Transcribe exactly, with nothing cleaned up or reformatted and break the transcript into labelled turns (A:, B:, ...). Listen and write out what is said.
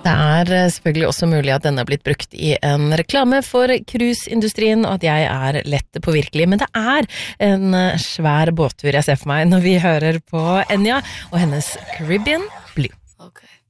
A: Det er selvfølgelig også mulig at denne har blitt brukt i en reklame for cruiseindustrien, og at jeg er lett påvirkelig, men det er en svær båttur jeg ser for meg når vi hører på Enya og hennes Caribbean Blue.
B: Okay.